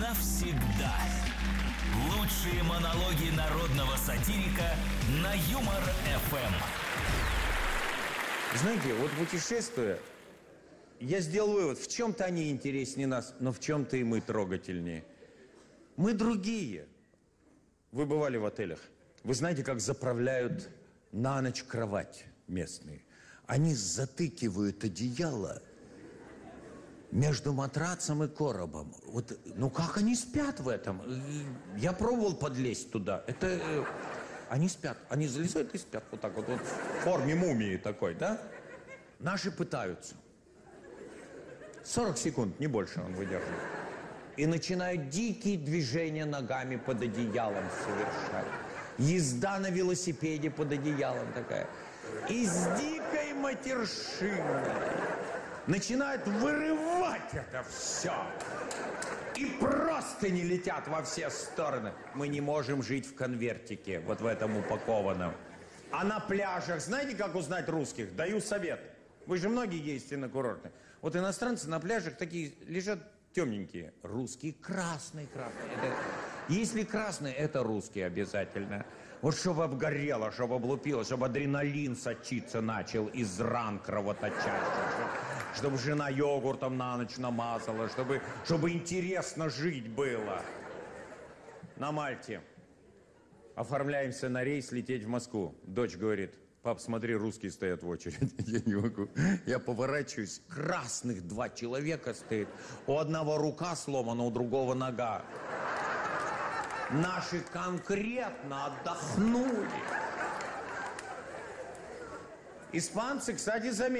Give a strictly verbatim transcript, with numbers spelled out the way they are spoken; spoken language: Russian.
навсегда. Лучшие монологи народного сатирика на Юмор-эф эм. Знаете, вот путешествуя, я сделал вывод, в чем-то они интереснее нас, но в чем-то и мы трогательнее. Мы другие. Вы бывали в отелях. Вы знаете, как заправляют на ночь кровать местные? Они затыкивают одеяло между матрацем и коробом. Вот, ну как они спят в этом? Я пробовал подлезть туда. Это... Они спят. Они залезают и спят вот так вот, вот в форме мумии такой, да? Наши пытаются. сорок секунд, не больше он выдерживает. И начинают дикие движения ногами под одеялом совершать. Езда на велосипеде под одеялом такая. И с дикой матершиной начинают вырывать это все. И просто не летят во все стороны. Мы не можем жить в конвертике, вот в этом упакованном. А на пляжах, знаете, как узнать русских? Даю совет. Вы же многие ездите на курорты. Вот иностранцы на пляжах такие лежат темненькие. Русские красные, красные. Это... Если красные, это русские обязательно. Вот чтобы обгорело, чтобы облупило, чтобы адреналин сочиться начал из ран кровоточащих. Чтобы жена йогуртом на ночь намазала, чтобы, чтобы интересно жить было. На Мальте. Оформляемся на рейс лететь в Москву. Дочь говорит: пап, смотри, русские стоят в очереди. Я не могу. Я поворачиваюсь, красных два человека стоит. У одного рука сломана, у другого нога. Наши конкретно отдохнули. Испанцы, кстати, заметили.